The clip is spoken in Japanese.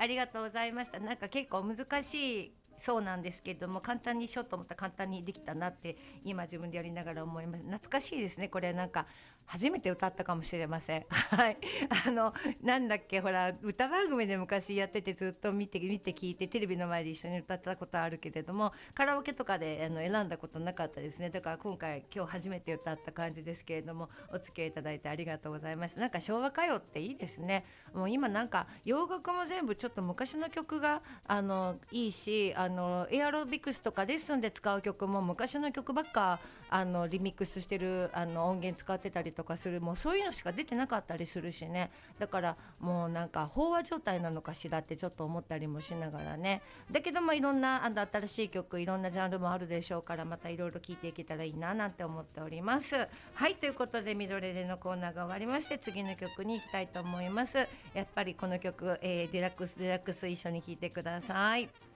ありがとうございました。なんか結構難しいそうなんですけれども、簡単にしようと思ったら簡単にできたなって今自分でやりながら思います。懐かしいですね。これなんか初めて歌ったかもしれません。はい。なんだっけ、ほら歌番組で昔やっててずっと見て聞いてテレビの前で一緒に歌ったことあるけれども、カラオケとかで選んだことなかったですね。だから今日初めて歌った感じですけれども、お付き合いいただいてありがとうございました。なんか昭和歌謡っていいですね。もう今なんか洋楽も全部ちょっと昔の曲がいいし、エアロビクスとかレッスンで使う曲も昔の曲ばっかリミックスしてる音源使ってたりとかする、もうそういうのしか出てなかったりするしね。だからもうなんか飽和状態なのかしらってちょっと思ったりもしながらね。だけどもいろんな新しい曲、いろんなジャンルもあるでしょうから、またいろいろ聴いていけたらいいななんて思っております。はい、ということでミドレレのコーナーが終わりまして、次の曲に行きたいと思います。やっぱりこの曲、デラックス一緒に聴いてください。